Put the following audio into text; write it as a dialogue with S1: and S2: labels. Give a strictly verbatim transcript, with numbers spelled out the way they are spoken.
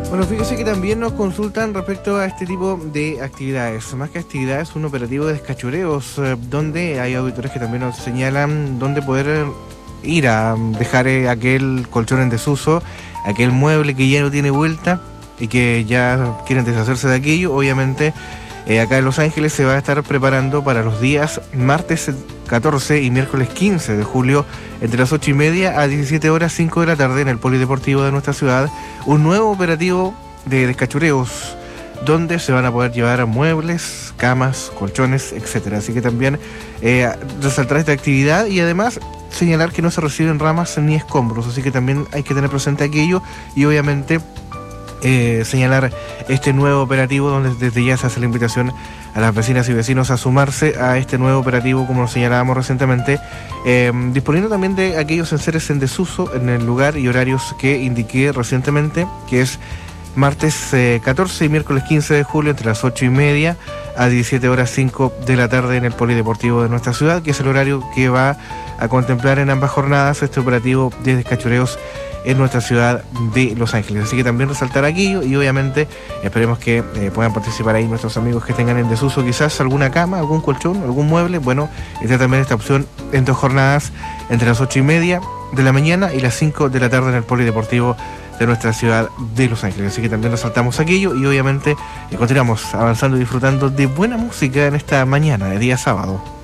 S1: Bueno, fíjese que también nos consultan respecto a este tipo de actividades. Más que actividades, un operativo de descachureos, eh, donde hay auditores que también nos señalan dónde poder eh, ir a dejar eh, aquel colchón en desuso, aquel mueble que ya no tiene vuelta y que ya quieren deshacerse de aquello. Obviamente, eh, acá en Los Ángeles se va a estar preparando para los días martes catorce y miércoles quince de julio, entre las ocho y media a diecisiete horas cinco de la tarde, en el Polideportivo de nuestra ciudad, un nuevo operativo de descachureos, donde se van a poder llevar muebles, camas, colchones, etcétera. Así que también eh, resaltar esta actividad y además señalar que no se reciben ramas ni escombros, así que también hay que tener presente aquello y obviamente eh, señalar este nuevo operativo, donde desde ya se hace la invitación a las vecinas y vecinos a sumarse a este nuevo operativo, como lo señalábamos recientemente, eh, disponiendo también de aquellos enseres en desuso en el lugar y horarios que indiqué recientemente, que es martes eh, catorce y miércoles quince de julio, entre las ocho y media a diecisiete horas cinco de la tarde, en el Polideportivo de nuestra ciudad, que es el horario que va a contemplar en ambas jornadas este operativo de descachureos en nuestra ciudad de Los Ángeles. Así que también resaltar aquí y obviamente esperemos que eh, puedan participar ahí nuestros amigos que tengan en desuso quizás alguna cama, algún colchón, algún mueble. Bueno, está también esta opción en dos jornadas, entre las ocho y media de la mañana y las cinco de la tarde, en el Polideportivo de nuestra ciudad de Los Ángeles. Así que también resaltamos aquello y obviamente eh, continuamos avanzando y disfrutando de buena música en esta mañana de día sábado.